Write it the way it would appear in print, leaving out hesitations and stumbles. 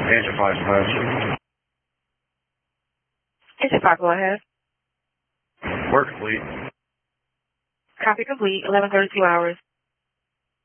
Engine 5. Engine 5, go ahead. Work complete. Copy complete, 11:32 hours.